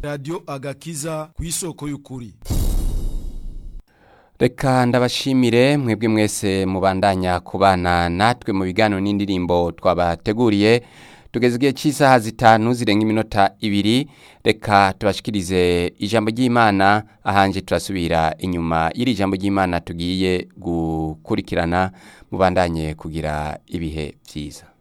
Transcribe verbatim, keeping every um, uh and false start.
Radio Agakiza kw'isoko y'ukuri. Reka ndabashimire mwebwe mwese mubandanya kubana natwe mu bigano n'indirimbo twabateguriye. Tugeze igihe cy'isaha zitanu zirenga iminota ibiri. Reka tubashikirize ijambo ry'Imana, ahanje turasubira inyuma y'iri jambo ry'Imana tugiye gukurikirana. Mubandanye kugira ibihe byiza.